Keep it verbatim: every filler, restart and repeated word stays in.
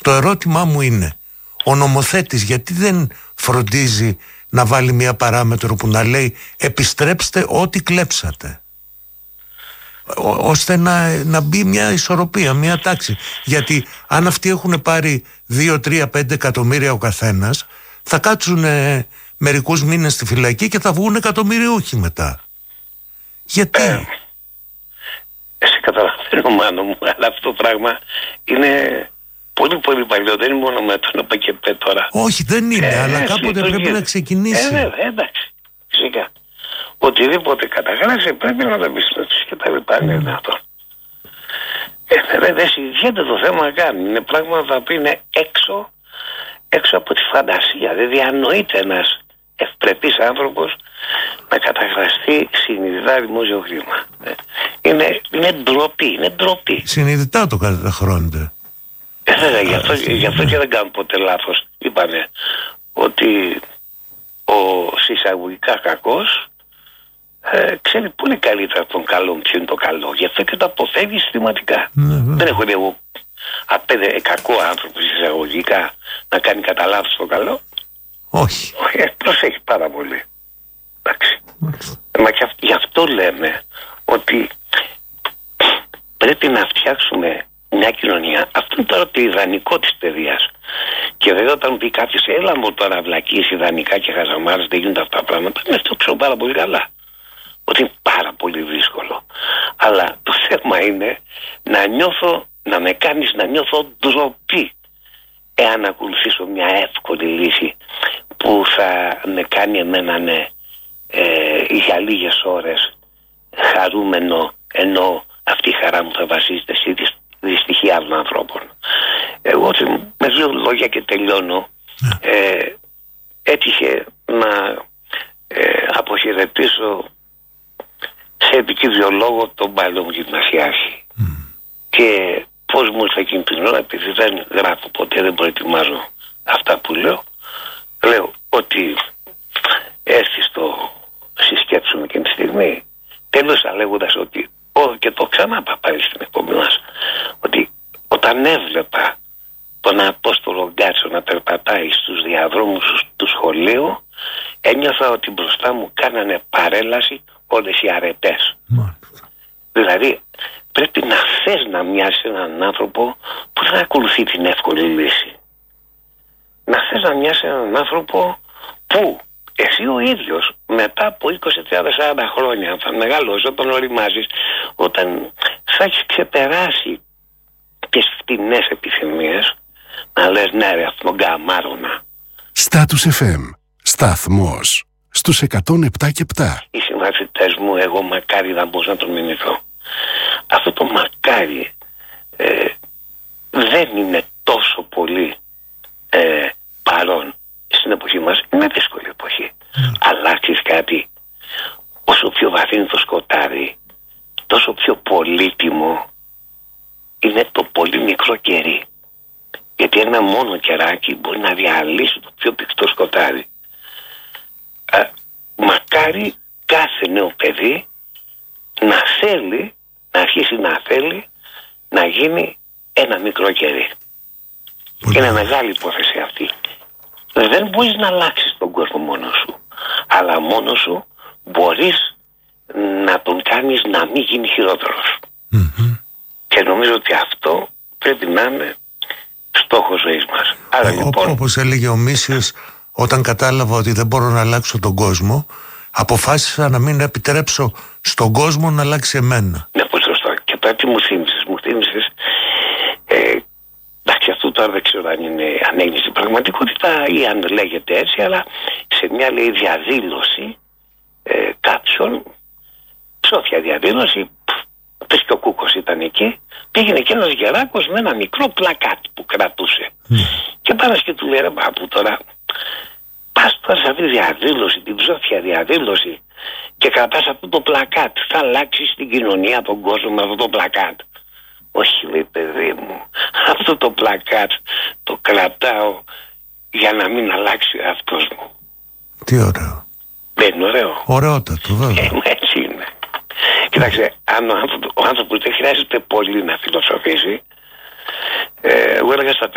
Το ερώτημά μου είναι, ο νομοθέτης γιατί δεν φροντίζει να βάλει μια παράμετρο που να λέει επιστρέψτε ό,τι κλέψατε, Ό, ώστε να, να μπει μια ισορροπία, μια τάξη. Γιατί αν αυτοί έχουν πάρει δύο, τρία, πέντε εκατομμύρια ο καθένας, θα κάτσουν ε, μερικούς μήνες στη φυλακή και θα βγουν εκατομμυριούχοι μετά. Γιατί? Ε, σε καταλαβαίνω, Μάνο μου, αλλά αυτό το πράγμα είναι πολύ πολύ παλιό. Δεν είναι μόνο με τον ΑΠΚ τώρα. Όχι, δεν είναι, ε, αλλά κάποτε πρέπει γίνεται. να ξεκινήσει. Ε, βέβαια, εντάξει. Φυσικά. Οτιδήποτε καταγράφει πρέπει να το πιστώσει και τα λοιπά. Είναι δυνατόν. Ε, δεν συζητιέται το θέμα καν. Είναι πράγματα που είναι έξω, έξω από τη φαντασία. Δεν διανοείται ένας ευπρεπής άνθρωπος να καταγραφεί συνειδητά δημόσιο χρήμα. Είναι, είναι ντροπή, είναι ντροπή. Συνειδητά το καταχρώνεται. Ε, βέβαια, γι' αυτό, γι' αυτό και δεν κάνουν ποτέ λάθος. Είπανε ότι ο συσσαγωγικά κακός ε, ξέρει πολύ καλύτερα τον καλό ποιο είναι το καλό. Γι' αυτό και το αποφεύγει συστηματικά. Ναι, δεν έχω δει εγώ απέντε κακό άνθρωπο εισαγωγικά να κάνει κατά λάθος το καλό. Όχι. Ε, προσέχει πάρα πολύ. Εντάξει. Μα και αυ- γι' αυτό λέμε ότι πρέπει να φτιάξουμε μια κοινωνία. Αυτό είναι τώρα το ιδανικό της παιδείας. Και βέβαια όταν πει κάποιος, έλα μου τώρα βλακίες ιδανικά και χαζαμάρες, δεν γίνονται αυτά τα πράγματα, με αυτό ξέρω πάρα πολύ καλά. Ότι είναι πάρα πολύ δύσκολο. Αλλά το θέμα είναι να νιώθω, να με κάνεις να νιώθω ντροπή εάν ακολουθήσω μια εύκολη λύση που θα με κάνει εμένα ναι, ε, για λίγες ώρες χαρούμενο, ενώ αυτή η χαρά μου θα βασίζεται στη δυστυχία άλλων ανθρώπων. Εγώ με δύο λόγια και τελειώνω. Ε, έτυχε να ε, αποχαιρετήσω σε επικίνδυνο λόγο τον παλαιό μου γυμνασιάρχη. Mm. Και πώς μου ήρθε εκείνη την ώρα, επειδή δεν γράφω ποτέ, δεν προετοιμάζω αυτά που λέω, λέω ότι έρθει στο συσκέψουμε εκείνη τη στιγμή, τέλος λέγοντας ότι ό, και το ξανά παπάρει στην εκπομπή μας, ότι όταν έβλεπα τον Απόστολο Γκάτσο να περπατάει στους διαδρόμους του σχολείου, ένιωθα ότι μπροστά μου κάνανε παρέλαση όλες οι αρετές. Mm. Δηλαδή πρέπει να θες να μοιάσεις έναν άνθρωπο που δεν ακολουθεί την εύκολη λύση. Να θες να μοιάσεις έναν άνθρωπο που εσύ ο ίδιος μετά από είκοσι, τριάντα, σαράντα χρόνια θα μεγαλώσεις, όταν οριμάζεις, όταν θα έχεις ξεπεράσει τις φτηνές επιθυμίες, να λες ναι ρε αυτόν τον καμάρωνα. Status εφ εμ, σταθμός στους εκατόν επτά και επτά. Οι συμμαθητές μου, εγώ μακάρι να μπορούσα να τον μιμηθώ. Αυτό το μακάρι ε, δεν είναι τόσο πολύ ε, παρόν στην εποχή μας. Είναι δύσκολη εποχή. Mm. Αλλάξεις κάτι, όσο πιο βαθύ είναι το σκοτάδι, τόσο πιο πολύτιμο είναι το πολύ μικρό κερί. Γιατί ένα μόνο κεράκι μπορεί να διαλύσει το πιο πυκτό σκοτάδι. Α, μακάρι κάθε νέο παιδί να θέλει, να αρχίσει να θέλει να γίνει ένα μικρό κερί. Πολύ. Είναι μεγάλη υπόθεση αυτή. Δεν μπορείς να αλλάξεις τον κόσμο μόνος σου, αλλά μόνος σου μπορείς να τον κάνεις να μην γίνει χειρότερος. Mm-hmm. Και νομίζω ότι αυτό πρέπει να είναι στόχος ζωής μας. Άρα, Ό, λοιπόν, όπως έλεγε ο Μίσιος, όταν κατάλαβα ότι δεν μπορώ να αλλάξω τον κόσμο, αποφάσισα να μην επιτρέψω στον κόσμο να αλλάξει εμένα. Ναι, πολύ σωστό. Και τώρα τι μου θύμισες, μου θύμισες ε, εντάξει, αυτό τώρα δεν ξέρω αν είναι αν έγινε στην πραγματικότητα ή αν λέγεται έτσι, αλλά σε μια λέει διαδήλωση ε, κάποιον, ψόφια διαδήλωση, πες και ο Κούκος ήταν εκεί, πήγαινε και ένας γεράκος με ένα μικρό πλακάτ που κρατούσε. Mm. Και πάνε και του λέει ρε μπάπου τώρα, πας τώρα σε αυτή τη διαδήλωση, την ψόφια διαδήλωση και κρατάς αυτό το πλακάτ, θα αλλάξεις την κοινωνία, τον κόσμο με αυτό το πλακάτ. Όχι λέει παιδί μου, αυτό το πλακάτ το κρατάω για να μην αλλάξει ο εαυτός μου. Τι ωραίο. Δεν είναι ωραίο? Ωραιότατο βέβαια. Ε, έτσι είναι. Κοίταξε, αν ο άνθρωπος, ο άνθρωπος δεν χρειάζεται πολύ να φιλοσοφήσει, ε, εγώ έλεγα στα